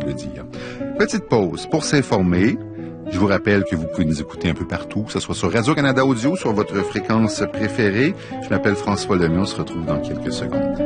le dire. Petite pause pour s'informer. Je vous rappelle que vous pouvez nous écouter un peu partout, que ce soit sur Radio-Canada Audio, sur votre fréquence préférée. Je m'appelle François Lemay, on se retrouve dans quelques secondes.